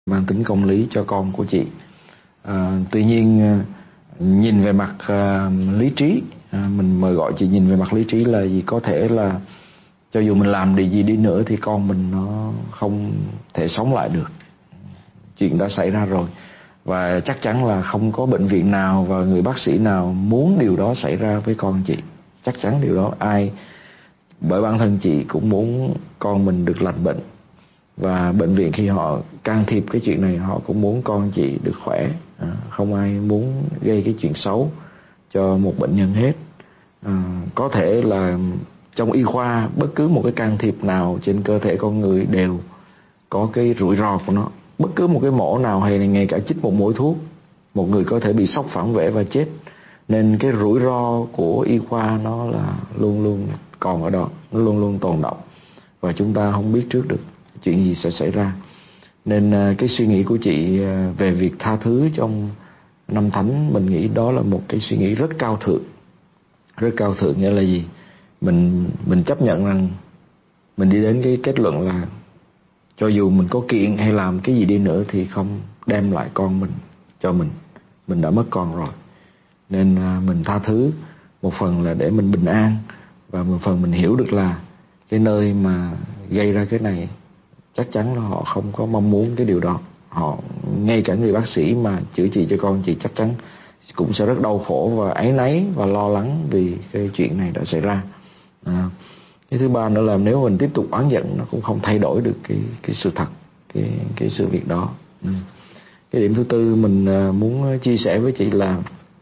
mang tính công lý cho con của chị. Tuy nhiên nhìn về mặt lý trí, mình mời gọi chị nhìn về mặt lý trí là gì, có thể là cho dù mình làm điều gì đi nữa thì con mình nó không thể sống lại được. Chuyện đã xảy ra rồi, và chắc chắn là không có bệnh viện nào và người bác sĩ nào muốn điều đó xảy ra với con chị. Chắc chắn điều đó ai, bởi bản thân chị cũng muốn con mình được lành bệnh. Và bệnh viện khi họ can thiệp cái chuyện này, họ cũng muốn con chị được khỏe. Không ai muốn gây cái chuyện xấu cho một bệnh nhân hết. Có thể là trong y khoa, bất cứ một cái can thiệp nào trên cơ thể con người đều có cái rủi ro của nó. Bất cứ một cái mổ nào hay là ngay cả chích một mũi thuốc, một người có thể bị sốc phản vệ và chết. Nên cái rủi ro của y khoa nó là luôn luôn còn ở đó, nó luôn luôn tồn đọng, và chúng ta không biết trước được chuyện gì sẽ xảy ra. Nên cái suy nghĩ của chị về việc tha thứ trong năm thánh, mình nghĩ đó là một cái suy nghĩ rất cao thượng. Rất cao thượng nghĩa là gì? Mình chấp nhận rằng mình đi đến cái kết luận là cho dù mình có kiện hay làm cái gì đi nữa thì không đem lại con mình cho mình. Mình đã mất con rồi. Nên mình tha thứ, một phần là để mình bình an, và một phần mình hiểu được là cái nơi mà gây ra cái này chắc chắn là họ không có mong muốn cái điều đó. Họ, ngay cả người bác sĩ mà chữa trị cho con chị chắc chắn cũng sẽ rất đau khổ và áy náy và lo lắng vì cái chuyện này đã xảy ra. Cái thứ ba nữa là nếu mình tiếp tục oán giận, nó cũng không thay đổi được cái sự thật, cái sự việc đó. Cái điểm thứ tư mình muốn chia sẻ với chị là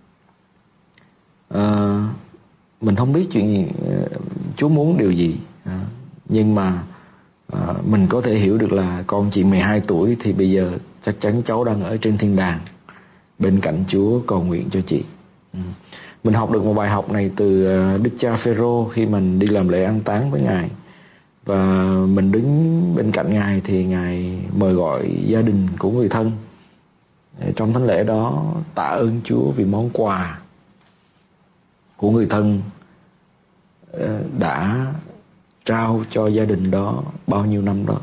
mình không biết chuyện gì, Chúa muốn điều gì, nhưng mà mình có thể hiểu được là con chị 12 tuổi thì bây giờ chắc chắn cháu đang ở trên thiên đàng bên cạnh Chúa cầu nguyện cho chị. Mình học được một bài học này từ Đức cha Phêrô khi mình đi làm lễ an táng với Ngài. Và mình đứng bên cạnh Ngài thì Ngài mời gọi gia đình của người thân. Trong thánh lễ đó tạ ơn Chúa vì món quà của người thân đã trao cho gia đình đó bao nhiêu năm đó.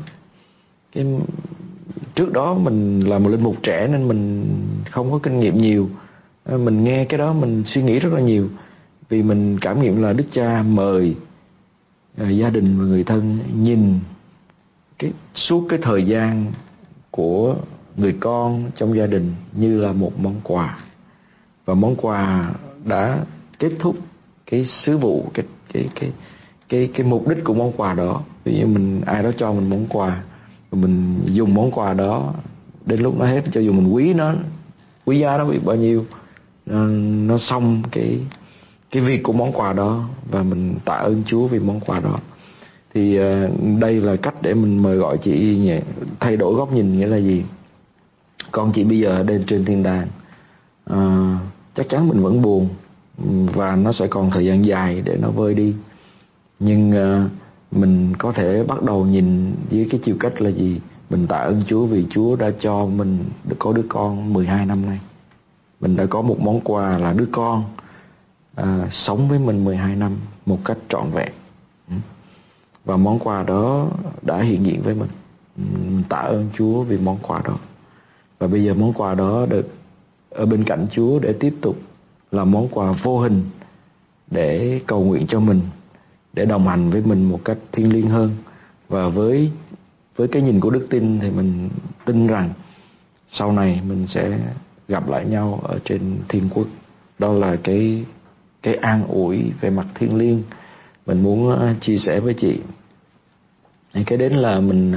Trước đó mình là một linh mục trẻ nên mình không có kinh nghiệm nhiều. Mình nghe cái đó mình suy nghĩ rất là nhiều, vì mình cảm nghiệm là Đức Cha mời gia đình và người thân nhìn suốt cái thời gian của người con trong gia đình như là một món quà, và món quà đã kết thúc cái sứ vụ, cái mục đích của món quà đó. Ví dụ ai đó cho mình món quà, mình dùng món quà đó đến lúc nó hết, cho dù mình quý giá nó bị bao nhiêu, nó xong cái việc của món quà đó, và mình tạ ơn Chúa vì món quà đó. Thì đây là cách để mình mời gọi chị thay đổi góc nhìn. Nghĩa là gì? Con chị bây giờ lên trên thiên đàng, chắc chắn mình vẫn buồn, và nó sẽ còn thời gian dài để nó vơi đi. Nhưng mình có thể bắt đầu nhìn với cái chiều cách là gì? Mình tạ ơn Chúa vì Chúa đã cho mình được có đứa con 12 năm nay. Mình đã có một món quà là đứa con sống với mình 12 năm một cách trọn vẹn. Và món quà đó đã hiện diện với mình. Mình tạ ơn Chúa vì món quà đó. Và bây giờ món quà đó được ở bên cạnh Chúa để tiếp tục là món quà vô hình để cầu nguyện cho mình, để đồng hành với mình một cách thiêng liêng hơn. Và với cái nhìn của đức tin thì mình tin rằng sau này mình sẽ gặp lại nhau ở trên thiên quốc. Đó là cái an ủi về mặt thiêng liêng mình muốn chia sẻ với chị. Cái đến là mình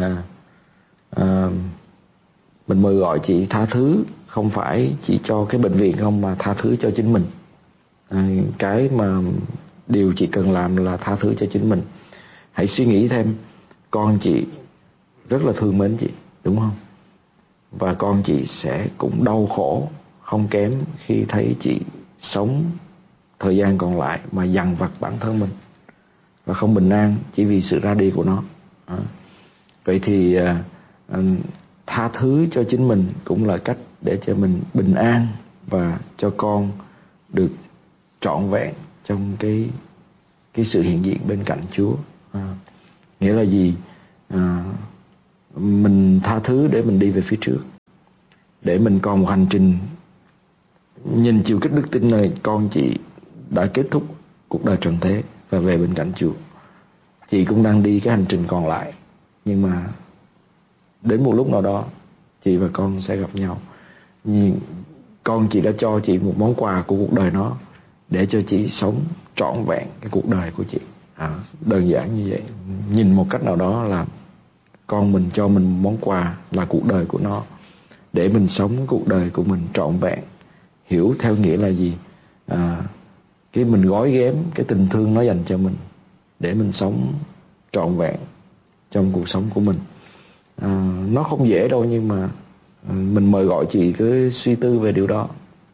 mời gọi chị tha thứ, không phải chỉ cho cái bệnh viện không, mà tha thứ cho chính mình. Cái mà điều chị cần làm là tha thứ cho chính mình. Hãy suy nghĩ thêm, con chị rất là thương mến chị, đúng không? Và con chị sẽ cũng đau khổ không kém khi thấy chị sống thời gian còn lại mà dằn vặt bản thân mình và không bình an chỉ vì sự ra đi của nó. Vậy thì tha thứ cho chính mình cũng là cách để cho mình bình an và cho con được trọn vẹn trong cái sự hiện diện bên cạnh Chúa. Nghĩa là gì? mình tha thứ để mình đi về phía trước, để mình còn một hành trình. Nhìn chiều kích đức tin này, con chị đã kết thúc cuộc đời trần thế và về bên cạnh Chúa. Chị cũng đang đi cái hành trình còn lại, nhưng mà đến một lúc nào đó chị và con sẽ gặp nhau. Nhưng con chị đã cho chị một món quà của cuộc đời nó, để cho chị sống trọn vẹn cái cuộc đời của chị. Đơn giản như vậy. Nhìn một cách nào đó là con mình cho mình món quà là cuộc đời của nó, để mình sống cuộc đời của mình trọn vẹn. Hiểu theo nghĩa là gì? Cái mình gói ghém cái tình thương nó dành cho mình, để mình sống trọn vẹn trong cuộc sống của mình. Nó không dễ đâu, nhưng mà mình mời gọi chị cứ suy tư về điều đó.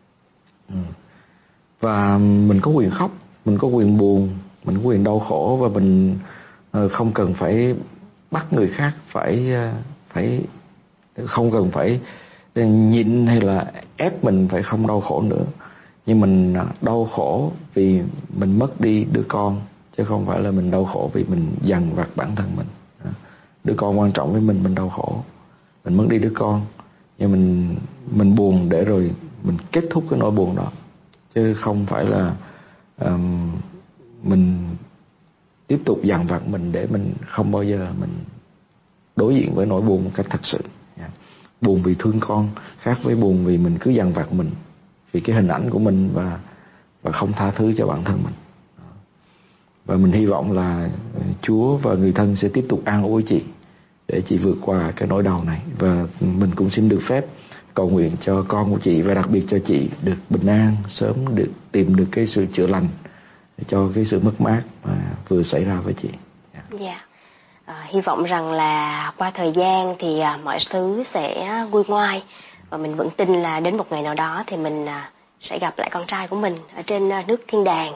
Và mình có quyền khóc, mình có quyền buồn, mình có quyền đau khổ, và mình không cần phải bắt người khác phải không cần phải nhịn hay là ép mình phải không đau khổ nữa. Nhưng mình đau khổ vì mình mất đi đứa con, chứ không phải là mình đau khổ vì mình dằn vặt bản thân mình. Đứa con quan trọng với mình đau khổ, mình mất đi đứa con, nhưng mình buồn để rồi mình kết thúc cái nỗi buồn đó, chứ không phải là mình tiếp tục dằn vặt mình để mình không bao giờ mình đối diện với nỗi buồn một cách thật sự. Buồn vì thương con khác với buồn vì mình cứ dằn vặt mình vì cái hình ảnh của mình, và không tha thứ cho bản thân mình. Và mình hy vọng là Chúa và người thân sẽ tiếp tục an ủi chị để chị vượt qua cái nỗi đau này. Và mình cũng xin được phép cầu nguyện cho con của chị, và đặc biệt cho chị được bình an, sớm được tìm được cái sự chữa lành cho cái sự mất mát mà vừa xảy ra với chị. Hy vọng rằng là qua thời gian thì mọi thứ sẽ nguôi ngoai, và mình vẫn tin là đến một ngày nào đó thì mình sẽ gặp lại con trai của mình ở trên nước thiên đàng.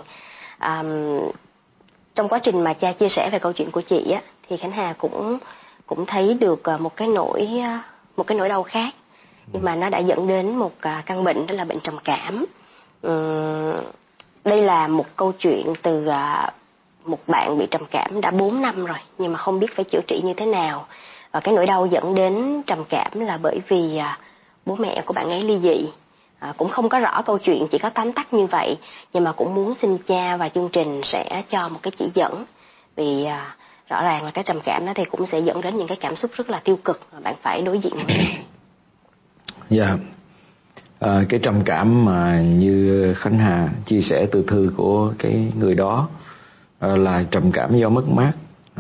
Trong quá trình mà cha chia sẻ về câu chuyện của chị á, thì Khánh Hà cũng thấy được một cái nỗi đau khác, nhưng mà nó đã dẫn đến một căn bệnh, đó là bệnh trầm cảm. Đây là một câu chuyện từ một bạn bị trầm cảm đã 4 năm rồi, nhưng mà không biết phải chữa trị như thế nào. Và cái nỗi đau dẫn đến trầm cảm là bởi vì bố mẹ của bạn ấy ly dị. Cũng không có rõ câu chuyện, chỉ có tóm tắt như vậy, nhưng mà cũng muốn xin cha và chương trình sẽ cho một cái chỉ dẫn. Vì rõ ràng là cái trầm cảm đó thì cũng sẽ dẫn đến những cái cảm xúc rất là tiêu cực mà bạn phải đối diện với nó. Cái trầm cảm mà như Khánh Hà chia sẻ từ thư của cái người đó là trầm cảm do mất mát.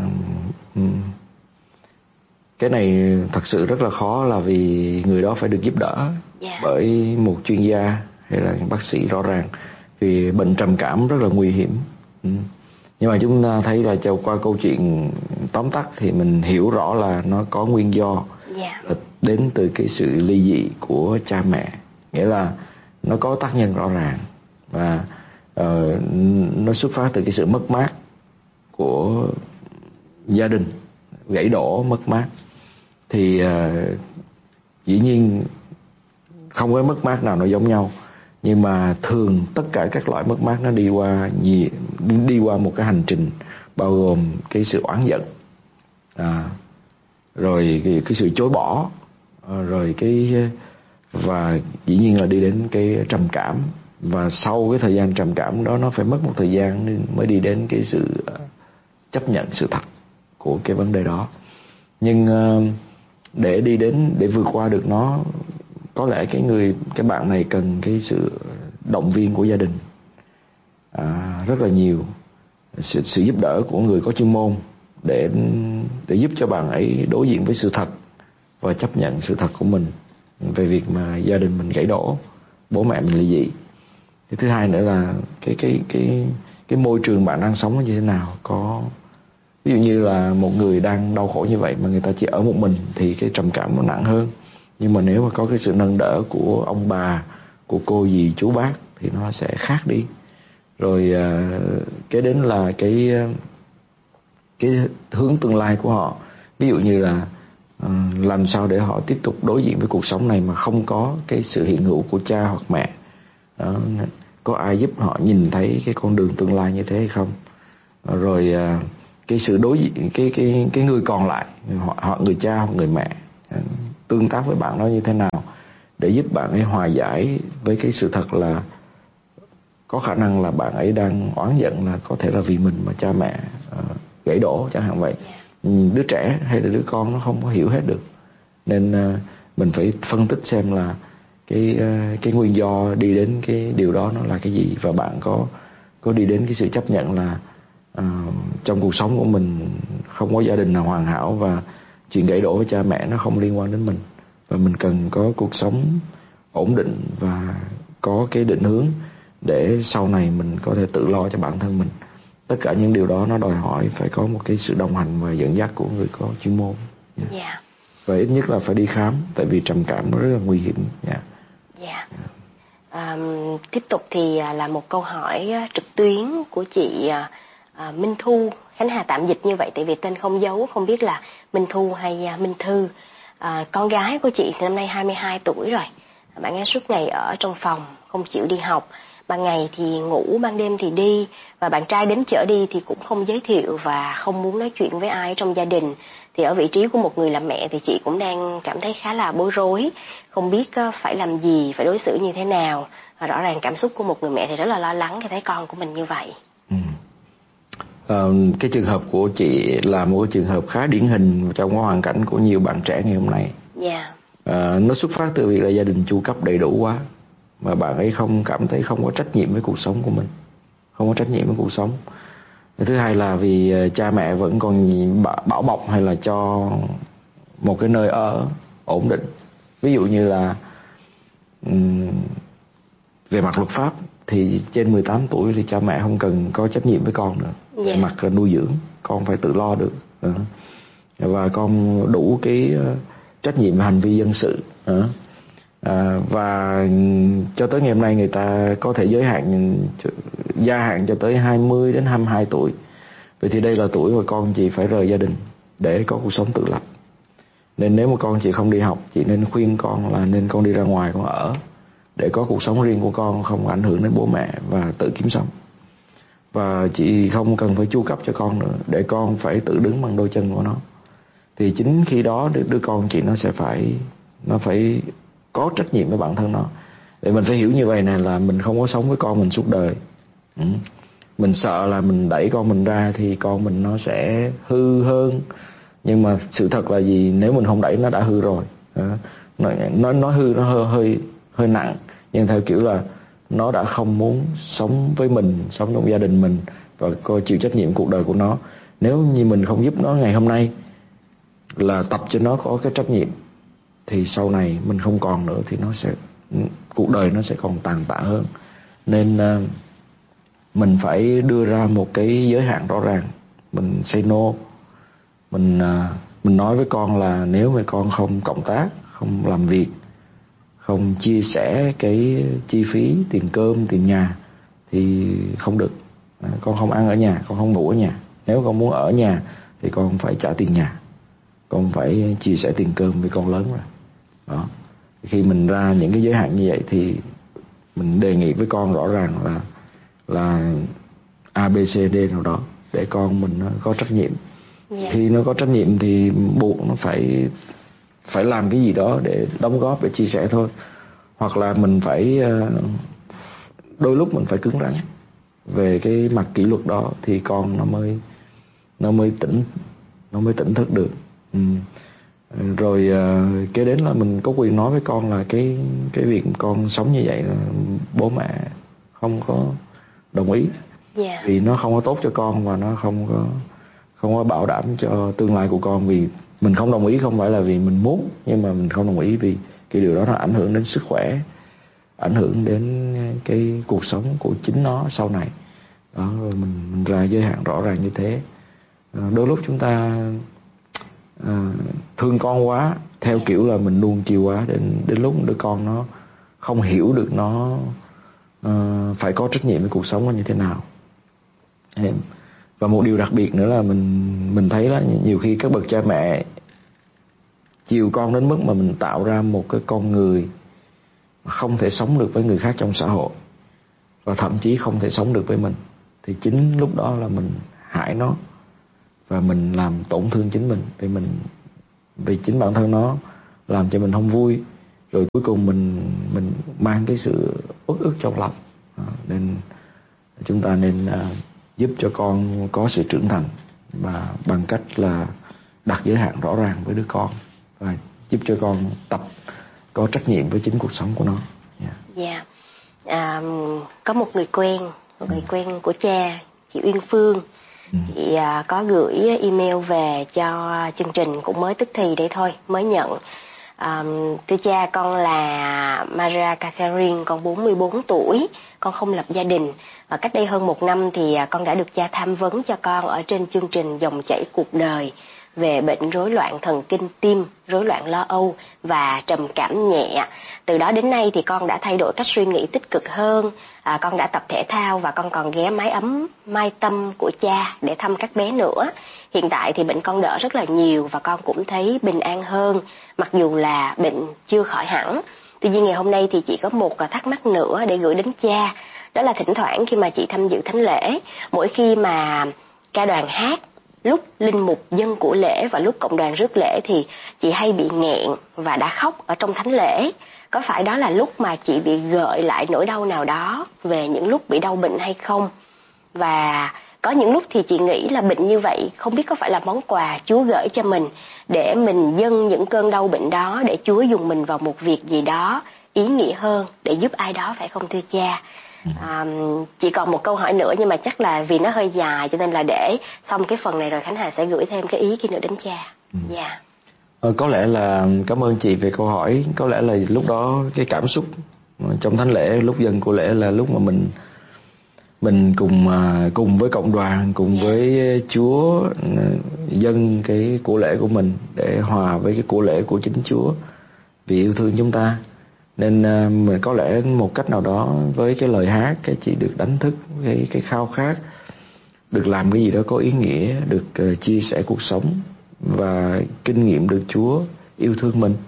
Cái này thật sự rất là khó, là vì người đó phải được giúp đỡ bởi một chuyên gia hay là bác sĩ rõ ràng, vì bệnh trầm cảm rất là nguy hiểm. Nhưng mà chúng ta thấy là qua câu chuyện tóm tắt thì mình hiểu rõ là nó có nguyên do đến từ cái sự ly dị của cha mẹ, nghĩa là nó có tác nhân rõ ràng, và nó xuất phát từ cái sự mất mát của gia đình, gãy đổ, mất mát. Thì dĩ nhiên không có mất mát nào nó giống nhau, nhưng mà thường tất cả các loại mất mát nó đi qua một cái hành trình bao gồm cái sự oán giận, rồi cái sự chối bỏ, rồi và dĩ nhiên là đi đến cái trầm cảm. Và sau cái thời gian trầm cảm đó, nó phải mất một thời gian nên mới đi đến cái sự chấp nhận sự thật của cái vấn đề đó. Nhưng để vượt qua được nó, có lẽ cái bạn này cần cái sự động viên của gia đình rất là nhiều, sự giúp đỡ của người có chuyên môn để giúp cho bạn ấy đối diện với sự thật và chấp nhận sự thật của mình về việc mà gia đình mình gãy đổ, bố mẹ mình ly dị. Cái thứ hai nữa là cái môi trường bạn đang sống như thế nào. Ví dụ như là một người đang đau khổ như vậy mà người ta chỉ ở một mình thì cái trầm cảm nó nặng hơn. Nhưng mà nếu mà có cái sự nâng đỡ của ông bà, của cô dì chú bác thì nó sẽ khác đi. Rồi cái đến là cái hướng tương lai của họ. Ví dụ như là làm sao để họ tiếp tục đối diện với cuộc sống này mà không có cái sự hiện hữu của cha hoặc mẹ. Có ai giúp họ nhìn thấy cái con đường tương lai như thế hay không? Rồi cái sự đối diện cái người còn lại, hoặc người cha hoặc người mẹ tương tác với bạn đó như thế nào để giúp bạn ấy hòa giải với cái sự thật là có khả năng là bạn ấy đang oán giận là có thể là vì mình mà cha mẹ gãy đổ chẳng hạn vậy. Đứa trẻ hay là đứa con nó không có hiểu hết được, nên mình phải phân tích xem là cái nguyên do đi đến cái điều đó nó là cái gì, và bạn có đi đến cái sự chấp nhận là trong cuộc sống của mình không có gia đình nào hoàn hảo, và chuyện gãy đổ với cha mẹ nó không liên quan đến mình, và mình cần có cuộc sống ổn định và có cái định hướng để sau này mình có thể tự lo cho bản thân mình. Tất cả những điều đó nó đòi hỏi phải có một cái sự đồng hành và dẫn dắt của người có chuyên môn. Dạ. Và ít nhất là phải đi khám, tại vì trầm cảm nó rất là nguy hiểm. Dạ. Tiếp tục thì là một câu hỏi trực tuyến của chị Minh Thu. Khánh Hà tạm dịch như vậy tại vì tên không giấu, không biết là Minh Thu hay Minh Thư. Con gái của chị thì năm nay 22 tuổi rồi. Bạn ấy suốt ngày ở trong phòng, không chịu đi học. Ban ngày thì ngủ, ban đêm thì đi. Và bạn trai đến chở đi thì cũng không giới thiệu và không muốn nói chuyện với ai trong gia đình. Thì ở vị trí của một người làm mẹ thì chị cũng đang cảm thấy khá là bối rối, không biết phải làm gì, phải đối xử như thế nào. Và rõ ràng cảm xúc của một người mẹ thì rất là lo lắng khi thấy con của mình như vậy. Cái trường hợp của chị là một trường hợp khá điển hình trong cái hoàn cảnh của nhiều bạn trẻ ngày hôm nay. Nó xuất phát từ việc là gia đình chu cấp đầy đủ quá, mà bạn ấy không cảm thấy không có trách nhiệm với cuộc sống của mình, không có trách nhiệm với cuộc sống. Thứ hai là vì cha mẹ vẫn còn bảo bọc hay là cho một cái nơi ở ổn định. Ví dụ như là về mặt luật pháp thì trên 18 tuổi thì cha mẹ không cần có trách nhiệm với con nữa. Về mặt nuôi dưỡng, con phải tự lo được. Và con đủ cái trách nhiệm về hành vi dân sự. Và cho tới ngày hôm nay người ta có thể gia hạn cho tới 20 đến 22 tuổi. Vậy thì đây là tuổi mà con chị phải rời gia đình để có cuộc sống tự lập. Nên nếu mà con chị không đi học, chị nên khuyên con là nên con đi ra ngoài con ở, để có cuộc sống riêng của con, không ảnh hưởng đến bố mẹ và tự kiếm sống. Và chị không cần phải chu cấp cho con nữa, để con phải tự đứng bằng đôi chân của nó. Thì chính khi đó đứa con chị nó phải có trách nhiệm với bản thân nó. Để mình phải hiểu như vậy này, là mình không có sống với con mình suốt đời. Mình sợ là mình đẩy con mình ra thì con mình nó sẽ hư hơn. Nhưng mà sự thật là gì, nếu mình không đẩy nó đã hư rồi. Nó hư nó hơi nặng, nhưng theo kiểu là nó đã không muốn sống với mình, sống trong gia đình mình và coi chịu trách nhiệm cuộc đời của nó. Nếu như mình không giúp nó ngày hôm nay là tập cho nó có cái trách nhiệm, thì sau này mình không còn nữa thì cuộc đời nó sẽ còn tàn tạ hơn. Nên mình phải đưa ra một cái giới hạn rõ ràng. Mình say no. Mình nói với con là nếu mà con không cộng tác, không làm việc, không chia sẻ cái chi phí tiền cơm, tiền nhà thì không được. Con không ăn ở nhà, con không ngủ ở nhà. Nếu con muốn ở nhà thì con phải trả tiền nhà, con phải chia sẻ tiền cơm với con lớn rồi. Đó. Khi mình ra những cái giới hạn như vậy thì mình đề nghị với con rõ ràng là ABCD nào đó để con mình có trách nhiệm. Khi nó có trách nhiệm thì buộc nó phải làm cái gì đó để đóng góp, để chia sẻ thôi. Hoặc là mình phải đôi lúc mình phải cứng rắn về cái mặt kỷ luật đó thì con nó mới tỉnh thức được. Rồi kế đến là mình có quyền nói với con là cái việc con sống như vậy là bố mẹ không có đồng ý. Vì nó không có tốt cho con và nó không có bảo đảm cho tương lai của con. Vì mình không đồng ý không phải là vì mình muốn, nhưng mà mình không đồng ý vì cái điều đó nó ảnh hưởng đến sức khỏe, ảnh hưởng đến cái cuộc sống của chính nó sau này. Đó, rồi mình ra giới hạn rõ ràng như thế. Đôi lúc chúng ta thương con quá, theo kiểu là mình nuông chiều quá, đến lúc đứa con nó không hiểu được nó phải có trách nhiệm với cuộc sống nó như thế nào. Và một điều đặc biệt nữa là mình thấy là nhiều khi các bậc cha mẹ chiều con đến mức mà mình tạo ra một cái con người không thể sống được với người khác trong xã hội, và thậm chí không thể sống được với mình, thì chính lúc đó là mình hại nó. và mình làm tổn thương chính mình, vì chính bản thân nó làm cho mình không vui, rồi cuối cùng mình mang cái sự uất ức trong lòng. Nên chúng ta nên giúp cho con có sự trưởng thành, và bằng cách là đặt giới hạn rõ ràng với đứa con và giúp cho con tập có trách nhiệm với chính cuộc sống của nó. Có một người quen của cha, chị Uyên Phương. Chị có gửi email về cho chương trình cũng mới tức thì đây thôi, mới nhận. Thưa cha, con là Maria Catherine, con 44 tuổi, con không lập gia đình. Và cách đây hơn 1 năm thì con đã được cha tham vấn cho con ở trên chương trình Dòng chảy cuộc đời về bệnh rối loạn thần kinh tim, rối loạn lo âu và trầm cảm nhẹ. Từ đó đến nay thì con đã thay đổi cách suy nghĩ tích cực hơn, con đã tập thể thao và con còn ghé mái ấm Mai Tâm của cha để thăm các bé nữa. Hiện tại thì bệnh con đỡ rất là nhiều và con cũng thấy bình an hơn, mặc dù là bệnh chưa khỏi hẳn. Tuy nhiên ngày hôm nay thì chị có một thắc mắc nữa để gửi đến cha. Đó là thỉnh thoảng khi mà chị tham dự thánh lễ, mỗi khi mà ca đoàn hát, lúc linh mục dâng của lễ và lúc cộng đoàn rước lễ thì chị hay bị nghẹn và đã khóc ở trong thánh lễ. Có phải đó là lúc mà chị bị gợi lại nỗi đau nào đó về những lúc bị đau bệnh hay không? Và có những lúc thì chị nghĩ là bệnh như vậy không biết có phải là món quà Chúa gửi cho mình để mình dâng những cơn đau bệnh đó, để Chúa dùng mình vào một việc gì đó ý nghĩa hơn để giúp ai đó, phải không thưa cha? Chỉ còn một câu hỏi nữa nhưng mà chắc là vì nó hơi dài cho nên là để xong cái phần này rồi Khánh Hà sẽ gửi thêm cái ý kia nữa đến cha. Có lẽ là cảm ơn chị về câu hỏi. Có lẽ là lúc đó cái cảm xúc trong thánh lễ, lúc dâng của lễ là lúc mà mình cùng với cộng đoàn, cùng với Chúa dâng cái của lễ của mình để hòa với cái của lễ của chính Chúa vì yêu thương chúng ta. Nên mình có lẽ một cách nào đó với cái lời hát, cái chị được đánh thức cái khao khát được làm cái gì đó có ý nghĩa, được chia sẻ cuộc sống và kinh nghiệm được Chúa yêu thương mình.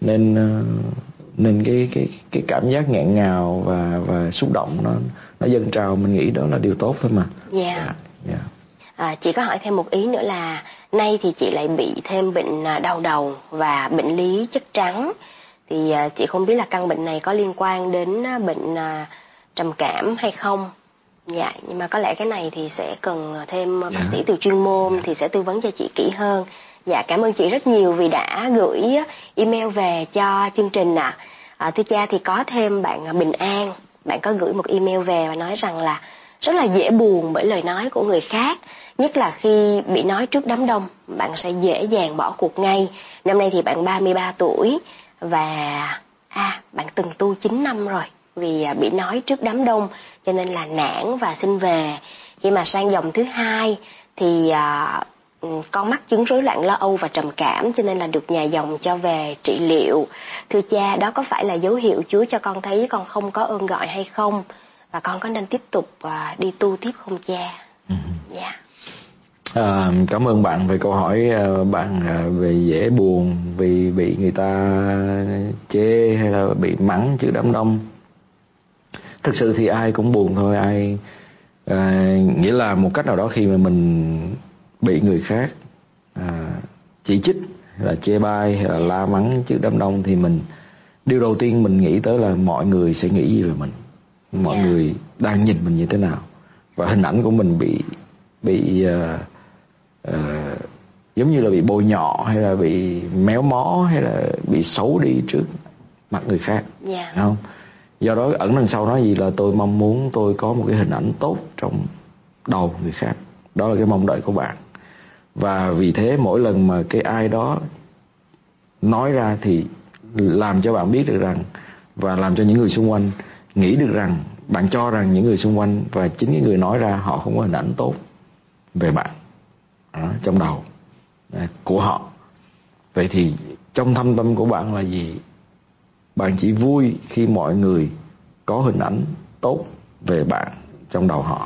Nên cái cảm giác nghẹn ngào và xúc động nó dâng trào, mình nghĩ đó là điều tốt thôi mà. Chị có hỏi thêm một ý nữa là nay thì chị lại bị thêm bệnh đau đầu và bệnh lý chất trắng. Thì chị không biết là căn bệnh này có liên quan đến bệnh trầm cảm hay không. Nhưng mà có lẽ cái này thì sẽ cần thêm bác sĩ từ chuyên môn thì sẽ tư vấn cho chị kỹ hơn. Cảm ơn chị rất nhiều vì đã gửi email về cho chương trình ạ. Thưa cha, thì có thêm bạn Bình An, bạn có gửi một email về và nói rằng là rất là dễ buồn bởi lời nói của người khác, nhất là khi bị nói trước đám đông, bạn sẽ dễ dàng bỏ cuộc ngay. Năm nay thì bạn 33 tuổi và bạn từng tu 9 năm rồi. Vì bị nói trước đám đông cho nên là nản và xin về. Khi mà sang dòng thứ 2 thì con mắc chứng rối loạn lo âu và trầm cảm cho nên là được nhà dòng cho về trị liệu. Thưa cha, đó có phải là dấu hiệu Chúa cho con thấy con không có ơn gọi hay không? Và con có nên tiếp tục đi tu tiếp không cha? Cảm ơn bạn về câu hỏi. Bạn về dễ buồn vì bị người ta chê hay là bị mắng trước đám đông. Thực sự thì ai cũng buồn thôi. Nghĩa là một cách nào đó khi mà mình bị người khác chỉ trích hay là chê bai hay là la mắng trước đám đông thì điều đầu tiên mình nghĩ tới là mọi người sẽ nghĩ gì về mình, mọi người đang nhìn mình như thế nào, và hình ảnh của mình bị giống như là bị bôi nhọ hay là bị méo mó hay là bị xấu đi trước mặt người khác, không? Do đó ẩn đằng sau nói gì là tôi mong muốn tôi có một cái hình ảnh tốt trong đầu người khác. Đó là cái mong đợi của bạn. Và vì thế mỗi lần mà cái ai đó nói ra thì làm cho bạn biết được rằng, và làm cho những người xung quanh nghĩ được rằng, bạn cho rằng những người xung quanh và chính cái người nói ra họ không có hình ảnh tốt về bạn trong đầu của họ. Vậy thì trong thâm tâm của bạn là gì? Bạn chỉ vui khi mọi người có hình ảnh tốt về bạn trong đầu họ.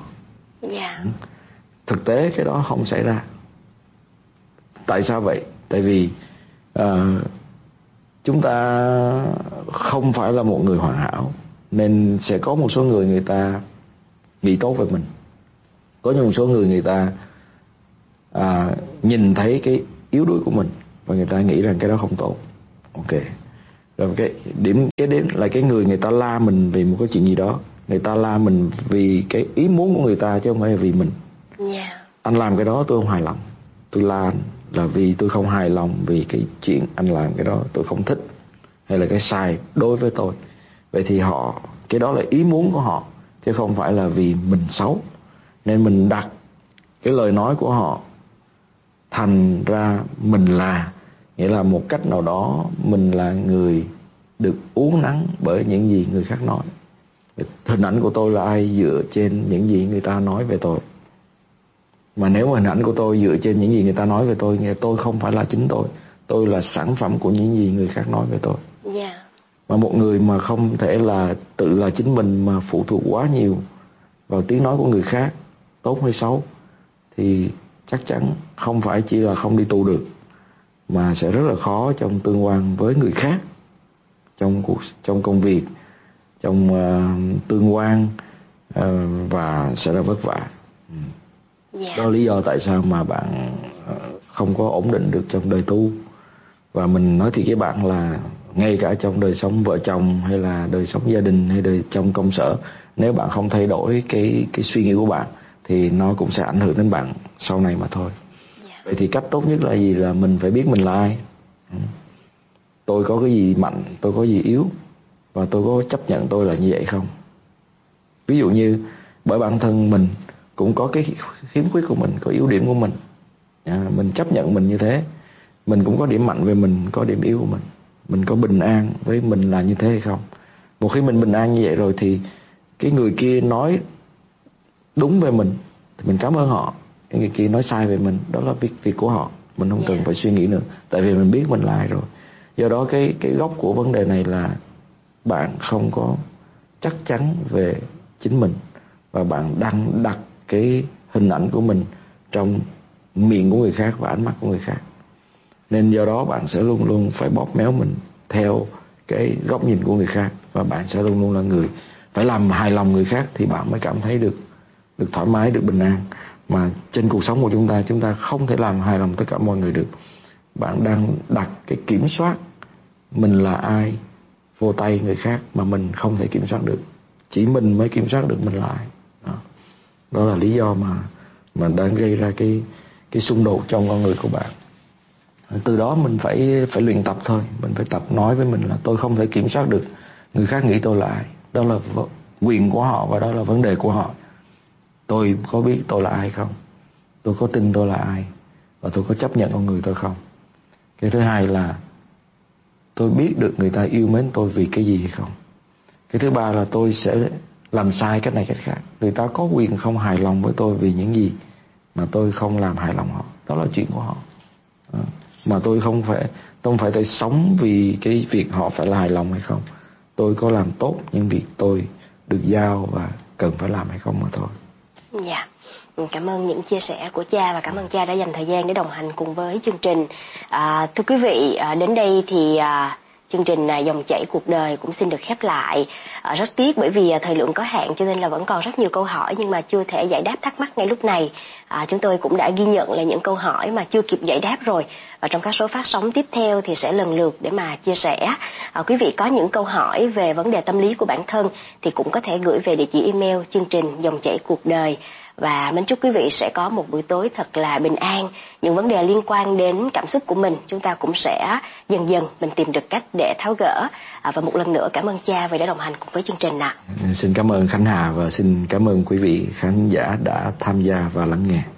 Thực tế cái đó không xảy ra. Tại sao vậy? Tại vì chúng ta không phải là một người hoàn hảo, nên sẽ có một số người ta nghĩ tốt về mình, có một số người ta nhìn thấy cái yếu đuối của mình và người ta nghĩ rằng cái đó không tốt. Ok. Rồi cái điểm kế đến là cái người ta la mình vì một cái chuyện gì đó, người ta la mình vì cái ý muốn của người ta chứ không phải là vì mình. Anh làm cái đó tôi không hài lòng, tôi la anh là vì tôi không hài lòng vì cái chuyện anh làm cái đó tôi không thích, hay là cái sai đối với tôi. Vậy thì cái đó là ý muốn của họ chứ không phải là vì mình xấu. Nên mình đặt cái lời nói của họ thành ra mình là, nghĩa là một cách nào đó mình là người được uốn nắn bởi những gì người khác nói. Hình ảnh của tôi là ai dựa trên những gì người ta nói về tôi. Mà nếu mà hình ảnh của tôi dựa trên những gì người ta nói về tôi, nghĩa là tôi không phải là chính tôi là sản phẩm của những gì người khác nói về tôi. Mà một người mà không thể là tự là chính mình mà phụ thuộc quá nhiều vào tiếng nói của người khác, tốt hay xấu, thì chắc chắn không phải chỉ là không đi tu được, mà sẽ rất là khó trong tương quan với người khác, trong công việc, trong tương quan, và sẽ là vất vả. Đó là lý do tại sao mà bạn không có ổn định được trong đời tu. Và mình nói thì các bạn là ngay cả trong đời sống vợ chồng hay là đời sống gia đình hay đời trong công sở, nếu bạn không thay đổi cái suy nghĩ của bạn thì nó cũng sẽ ảnh hưởng đến bạn sau này mà thôi. Vậy thì cách tốt nhất là gì? Là mình phải biết mình là ai, tôi có cái gì mạnh, tôi có gì yếu, và tôi có chấp nhận tôi là như vậy không. Ví dụ như bởi bản thân mình cũng có cái khiếm khuyết của mình, có yếu điểm của mình, mình chấp nhận mình như thế. Mình cũng có điểm mạnh về mình, có điểm yếu của mình có bình an với mình là như thế hay không. Một khi mình bình an như vậy rồi thì cái người kia nói đúng về mình thì mình cảm ơn họ, cái người kia nói sai về mình, đó là việc của họ, mình không cần phải suy nghĩ nữa, tại vì mình biết mình là ai rồi. Do đó cái gốc của vấn đề này là bạn không có chắc chắn về chính mình, và bạn đang đặt cái hình ảnh của mình trong miệng của người khác và ánh mắt của người khác. Nên do đó bạn sẽ luôn luôn phải bóp méo mình theo cái góc nhìn của người khác, và bạn sẽ luôn luôn là người phải làm hài lòng người khác thì bạn mới cảm thấy được thoải mái, được bình an. Mà trên cuộc sống của chúng ta không thể làm hài lòng tất cả mọi người được. Bạn đang đặt cái kiểm soát mình là ai vô tay người khác mà mình không thể kiểm soát được. Chỉ mình mới kiểm soát được mình là ai. Đó là lý do mà đang gây ra cái xung đột trong con người của bạn. Từ đó mình phải luyện tập thôi. Mình phải tập nói với mình là tôi không thể kiểm soát được người khác nghĩ tôi là ai. Đó là quyền của họ và đó là vấn đề của họ. Tôi có biết tôi là ai không? Tôi có tin tôi là ai? Và tôi có chấp nhận con người tôi không? Cái thứ hai là tôi biết được người ta yêu mến tôi vì cái gì hay không? Cái thứ ba là tôi sẽ làm sai cách này cách khác. Người ta có quyền không hài lòng với tôi vì những gì mà tôi không làm hài lòng họ. Đó là chuyện của họ. Mà tôi không phải sống vì cái việc họ phải là hài lòng hay không. Tôi có làm tốt những việc tôi được giao và cần phải làm hay không mà thôi. Dạ, cảm ơn những chia sẻ của cha và cảm ơn cha đã dành thời gian để đồng hành cùng với chương trình. Thưa quý vị, đến đây thì chương trình Dòng chảy cuộc đời cũng xin được khép lại. Rất tiếc bởi vì thời lượng có hạn cho nên là vẫn còn rất nhiều câu hỏi nhưng mà chưa thể giải đáp thắc mắc ngay lúc này. Chúng tôi cũng đã ghi nhận là những câu hỏi mà chưa kịp giải đáp rồi. Và trong các số phát sóng tiếp theo thì sẽ lần lượt để mà chia sẻ. Quý vị có những câu hỏi về vấn đề tâm lý của bản thân thì cũng có thể gửi về địa chỉ email chương trình Dòng chảy cuộc đời. Và mến chúc quý vị sẽ có một buổi tối thật là bình an. Những vấn đề liên quan đến cảm xúc của mình chúng ta cũng sẽ dần dần mình tìm được cách để tháo gỡ. Và một lần nữa cảm ơn cha vì đã đồng hành cùng với chương trình ạ. Xin cảm ơn Khánh Hà và xin cảm ơn quý vị khán giả đã tham gia và lắng nghe.